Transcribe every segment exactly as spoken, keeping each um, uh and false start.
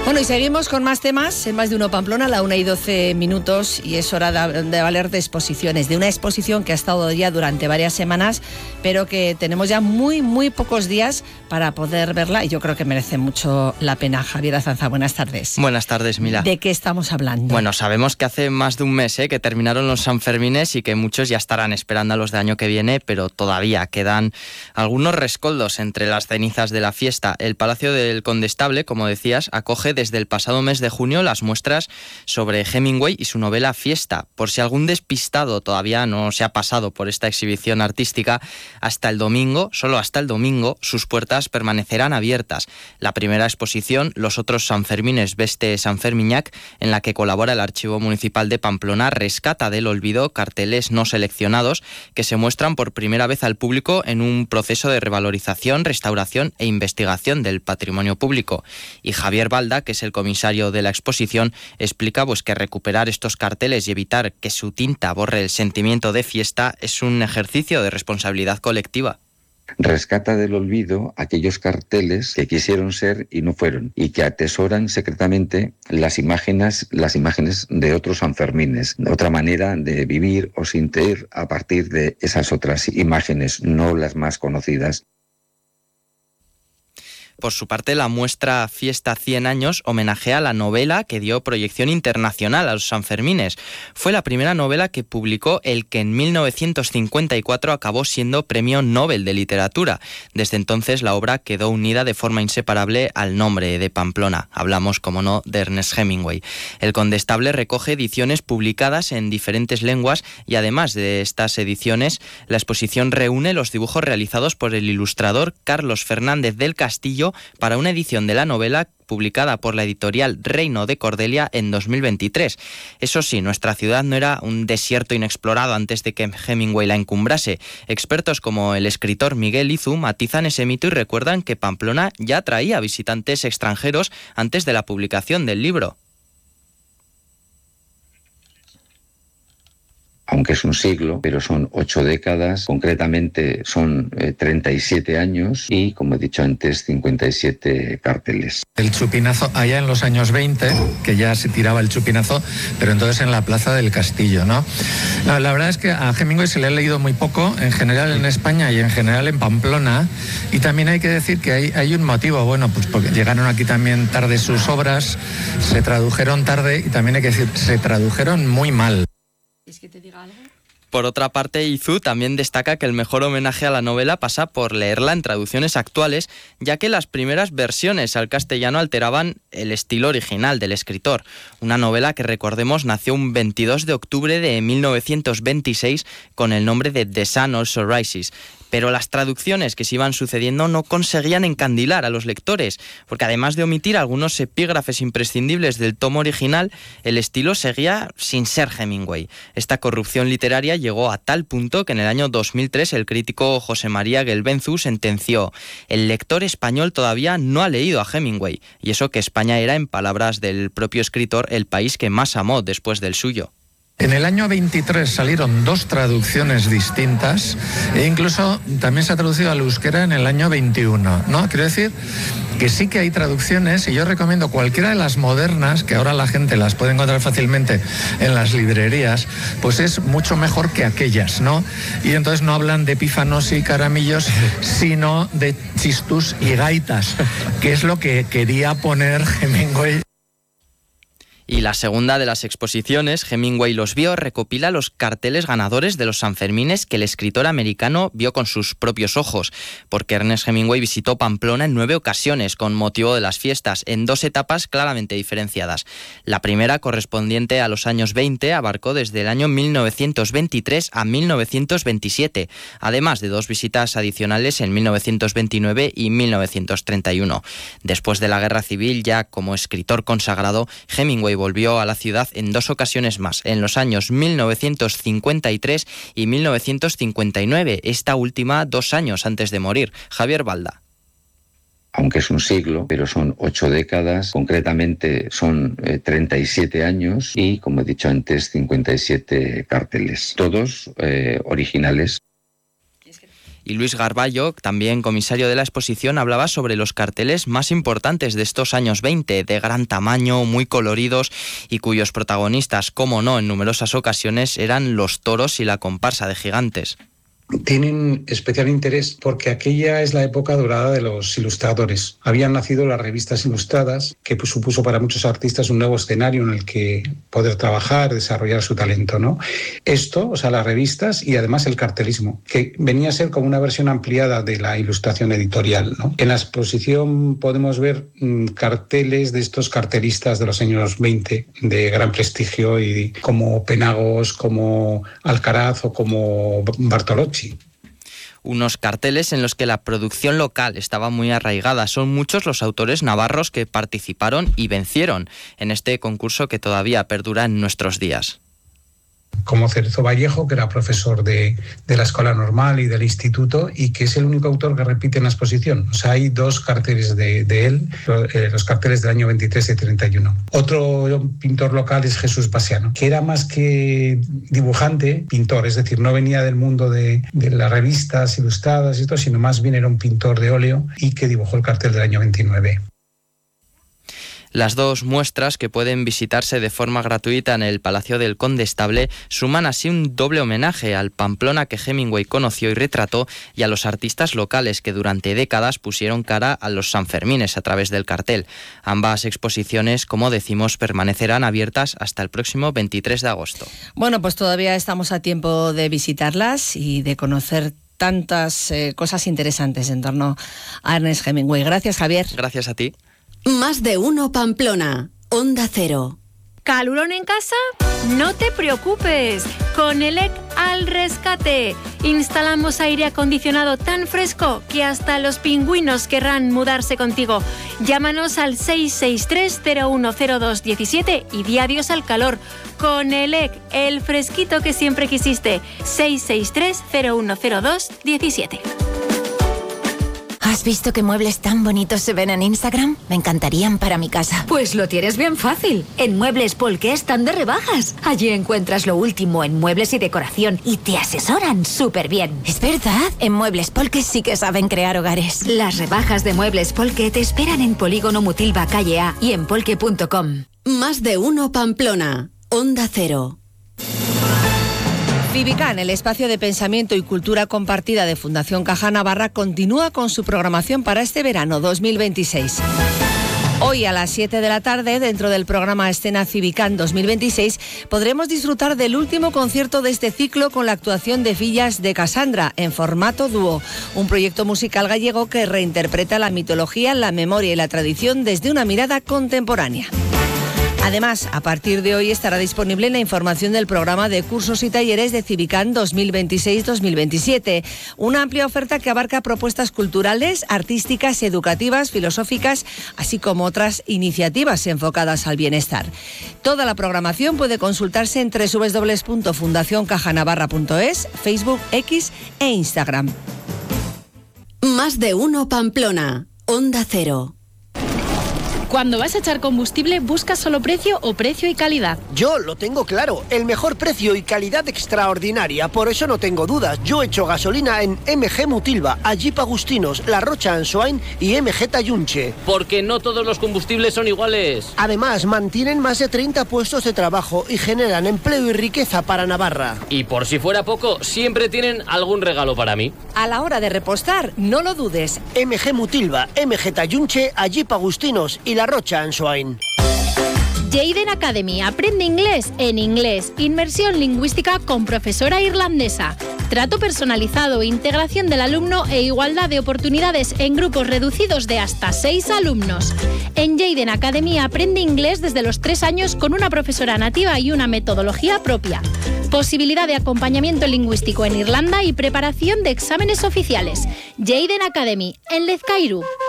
Bueno, y seguimos con más temas en Más de Uno Pamplona, la una y doce minutos, y es hora de, de hablar de exposiciones, de una exposición que ha estado ya durante varias semanas, pero que tenemos ya muy, muy pocos días para poder verla, y yo creo que merece mucho la pena. Javier Azanza, buenas tardes. Buenas tardes, Mila. ¿De qué estamos hablando? Bueno, sabemos que hace más de un mes ¿eh? que terminaron los Sanfermines y que muchos ya estarán esperando a los de año que viene, pero todavía quedan algunos rescoldos entre las cenizas de la fiesta. El Palacio del Condestable, como decías, acoge desde el pasado mes de junio las muestras sobre Hemingway y su novela Fiesta. Por si algún despistado todavía no se ha pasado por esta exhibición artística, hasta el domingo, solo hasta el domingo, sus puertas permanecerán abiertas. La primera exposición, Los otros Sanfermines veste Sanfermiñac, en la que colabora el Archivo Municipal de Pamplona, rescata del olvido carteles no seleccionados que se muestran por primera vez al público en un proceso de revalorización, restauración e investigación del patrimonio público. Y Javier Balda, que es el comisario de la exposición, explica pues, que recuperar estos carteles y evitar que su tinta borre el sentimiento de fiesta es un ejercicio de responsabilidad colectiva. Rescata del olvido aquellos carteles que quisieron ser y no fueron, y que atesoran secretamente las imágenes, las imágenes de otros Sanfermines, otra manera de vivir o sentir a partir de esas otras imágenes, no las más conocidas. Por su parte, la muestra Fiesta cien años homenajea la novela que dio proyección internacional a los Sanfermines. Fue la primera novela que publicó el que en mil novecientos cincuenta y cuatro acabó siendo Premio Nobel de Literatura. Desde entonces, la obra quedó unida de forma inseparable al nombre de Pamplona. Hablamos, como no, de Ernest Hemingway. El Condestable recoge ediciones publicadas en diferentes lenguas y, además de estas ediciones, la exposición reúne los dibujos realizados por el ilustrador Carlos Fernández del Castillo para una edición de la novela publicada por la editorial Reino de Cordelia en dos mil veintitrés. Eso sí, nuestra ciudad no era un desierto inexplorado antes de que Hemingway la encumbrase. Expertos como el escritor Miguel Izu matizan ese mito y recuerdan que Pamplona ya traía visitantes extranjeros antes de la publicación del libro. Aunque es un siglo, pero son ocho décadas, concretamente son eh, treinta y siete años y, como he dicho antes, cincuenta y siete carteles. El chupinazo allá en los años veinte, que ya se tiraba el chupinazo, pero entonces en la Plaza del Castillo, ¿no? No, la verdad es que a Hemingway se le ha leído muy poco, en general en España y en general en Pamplona, y también hay que decir que hay, hay un motivo, bueno, pues porque llegaron aquí también tarde sus obras, se tradujeron tarde y también hay que decir, se tradujeron muy mal. ¿Es que te diga algo? Por otra parte, Izu también destaca que el mejor homenaje a la novela pasa por leerla en traducciones actuales, ya que las primeras versiones al castellano alteraban el estilo original del escritor. Una novela que, recordemos, nació un veintidós de octubre de mil novecientos veintiséis con el nombre de The Sun Also Rises. Pero las traducciones que se iban sucediendo no conseguían encandilar a los lectores, porque además de omitir algunos epígrafes imprescindibles del tomo original, el estilo seguía sin ser Hemingway. Esta corrupción literaria llegó a tal punto que en el año dos mil tres el crítico José María Gelbenzu sentenció: el lector español todavía no ha leído a Hemingway, y eso que España era, en palabras del propio escritor, el país que más amó después del suyo. En el año veintitrés salieron dos traducciones distintas e incluso también se ha traducido al euskera en el año veintiuno, ¿no? Quiero decir que sí que hay traducciones y yo recomiendo cualquiera de las modernas, que ahora la gente las puede encontrar fácilmente en las librerías, pues es mucho mejor que aquellas, ¿no? Y entonces no hablan de pífanos y caramillos, sino de chistus y gaitas, que es lo que quería poner Hemingway. Y la segunda de las exposiciones, Hemingway los vio, recopila los carteles ganadores de los Sanfermines que el escritor americano vio con sus propios ojos, porque Ernest Hemingway visitó Pamplona en nueve ocasiones con motivo de las fiestas, en dos etapas claramente diferenciadas. La primera, correspondiente a los años veinte, abarcó desde el año mil novecientos veintitrés a mil novecientos veintisiete, además de dos visitas adicionales en mil novecientos veintinueve y mil novecientos treinta y uno. Después de la Guerra Civil, ya como escritor consagrado, Hemingway volvió a la ciudad en dos ocasiones más, en los años mil novecientos cincuenta y tres y mil novecientos cincuenta y nueve, esta última dos años antes de morir. Javier Balda. Aunque es un siglo, pero son ocho décadas, concretamente son eh, treinta y siete años y, como he dicho antes, cincuenta y siete carteles, todos eh, originales. Y Luis Garballo, también comisario de la exposición, hablaba sobre los carteles más importantes de estos años veinte, de gran tamaño, muy coloridos y cuyos protagonistas, como no, en numerosas ocasiones eran los toros y la comparsa de gigantes. Tienen especial interés porque aquella es la época dorada de los ilustradores. Habían nacido las revistas ilustradas, que pues, supuso para muchos artistas un nuevo escenario en el que poder trabajar, desarrollar su talento, ¿no? Esto, o sea, las revistas y además el cartelismo, que venía a ser como una versión ampliada de la ilustración editorial, ¿no? En la exposición podemos ver mmm, carteles de estos cartelistas de los años veinte, de gran prestigio, y como Penagos, como Alcaraz o como Bartolocci. Unos carteles en los que la producción local estaba muy arraigada. Son muchos los autores navarros que participaron y vencieron en este concurso que todavía perdura en nuestros días. Como Cerezo Vallejo, que era profesor de, de la Escuela Normal y del Instituto, y que es el único autor que repite en la exposición. O sea, hay dos carteles de, de él, los carteles del año veintitrés y treinta y uno. Otro pintor local es Jesús Pasiano, que era más que dibujante, pintor, es decir, no venía del mundo de, de las revistas ilustradas y todo, sino más bien era un pintor de óleo y que dibujó el cartel del año veintinueve. Las dos muestras, que pueden visitarse de forma gratuita en el Palacio del Condestable, suman así un doble homenaje al Pamplona que Hemingway conoció y retrató y a los artistas locales que durante décadas pusieron cara a los Sanfermines a través del cartel. Ambas exposiciones, como decimos, permanecerán abiertas hasta el próximo veintitrés de agosto. Bueno, pues todavía estamos a tiempo de visitarlas y de conocer tantas eh, cosas interesantes en torno a Ernest Hemingway. Gracias, Javier. Gracias a ti. Más de uno Pamplona, Onda Cero. ¿Calurón en casa? No te preocupes, con ELEC al rescate. Instalamos aire acondicionado tan fresco que hasta los pingüinos querrán mudarse contigo. Llámanos al seis seis tres, cero uno cero dos uno siete y di adiós al calor. Con ELEC, el fresquito que siempre quisiste. seis seis tres, cero uno cero dos uno siete. ¿Has visto qué muebles tan bonitos se ven en Instagram? Me encantarían para mi casa. Pues lo tienes bien fácil. En Muebles Polke están de rebajas. Allí encuentras lo último en muebles y decoración y te asesoran súper bien. Es verdad, en Muebles Polke sí que saben crear hogares. Las rebajas de Muebles Polke te esperan en Polígono Mutilva, calle A y en polke punto com. Más de uno Pamplona, Onda Cero. Civicán, el espacio de pensamiento y cultura compartida de Fundación Caja Navarra, continúa con su programación para este verano dos mil veintiséis. Hoy a las siete de la tarde, dentro del programa Escena Civicán dos mil veintiséis, podremos disfrutar del último concierto de este ciclo con la actuación de Fillas de Casandra en formato dúo, un proyecto musical gallego que reinterpreta la mitología, la memoria y la tradición desde una mirada contemporánea. Además, a partir de hoy estará disponible la información del programa de cursos y talleres de Civicán dos mil veintiséis dos mil veintisiete, una amplia oferta que abarca propuestas culturales, artísticas, educativas, filosóficas, así como otras iniciativas enfocadas al bienestar. Toda la programación puede consultarse en doble u doble u doble u punto fundación caja navarra punto es, Facebook, X e Instagram. Más de uno Pamplona, Onda Cero. Cuando vas a echar combustible, ¿buscas solo precio o precio y calidad? Yo lo tengo claro, el mejor precio y calidad extraordinaria, por eso no tengo dudas. Yo echo gasolina en M G Mutilva, Jeep Agustinos, La Rocha Ansoain y M G Tayunche. Porque no todos los combustibles son iguales. Además, mantienen más de treinta puestos de trabajo y generan empleo y riqueza para Navarra. Y por si fuera poco, siempre tienen algún regalo para mí. A la hora de repostar, no lo dudes. M G Mutilva, M G Tayunche, Jeep Agustinos y La Rocha Ansoain. Jayden Academy, aprende inglés en inglés. Inmersión lingüística con profesora irlandesa. Trato personalizado, integración del alumno e igualdad de oportunidades en grupos reducidos de hasta seis alumnos. En Jayden Academy aprende inglés desde los tres años con una profesora nativa y una metodología propia. Posibilidad de acompañamiento lingüístico en Irlanda y preparación de exámenes oficiales. Jayden Academy, en Lezcairu.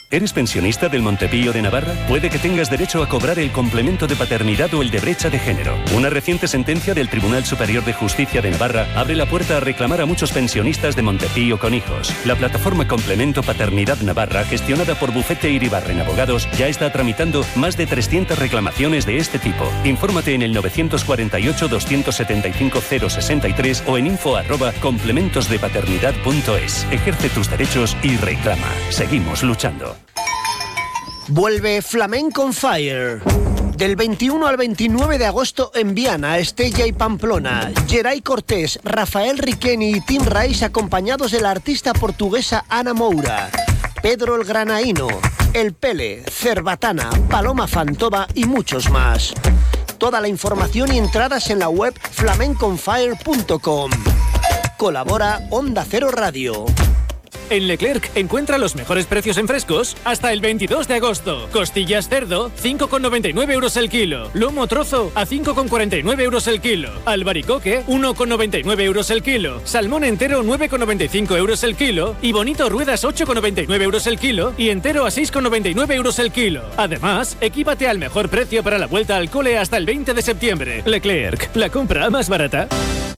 ¿Eres pensionista del Montepío de Navarra? Puede que tengas derecho a cobrar el complemento de paternidad o el de brecha de género. Una reciente sentencia del Tribunal Superior de Justicia de Navarra abre la puerta a reclamar a muchos pensionistas de Montepío con hijos. La plataforma Complemento Paternidad Navarra, gestionada por Bufete Iribarren Abogados, ya está tramitando más de trescientas reclamaciones de este tipo. Infórmate en el novecientos cuarenta y ocho, doscientos setenta y cinco, cero sesenta y tres o en info arroba complementosdepaternidad punto es. Ejerce tus derechos y reclama. Seguimos luchando. Vuelve Flamenco on Fire. Del veintiuno al veintinueve de agosto en Viana, Estella y Pamplona. Geray Cortés, Rafael Riqueni y Tim Rice acompañados de la artista portuguesa Ana Moura. Pedro el Granaíno, El Pele, Cerbatana, Paloma Fantova y muchos más. Toda la información y entradas en la web flamenco on fire punto com. Colabora Onda Cero Radio. En Leclerc encuentra los mejores precios en frescos hasta el veintidós de agosto. Costillas cerdo, cinco con noventa y nueve euros el kilo. Lomo trozo, a cinco con cuarenta y nueve euros el kilo. Albaricoque, uno con noventa y nueve euros el kilo. Salmón entero, nueve con noventa y cinco euros el kilo. Y bonito ruedas, ocho con noventa y nueve euros el kilo. Y entero a seis con noventa y nueve euros el kilo. Además, equípate al mejor precio para la vuelta al cole hasta el veinte de septiembre. Leclerc, la compra más barata.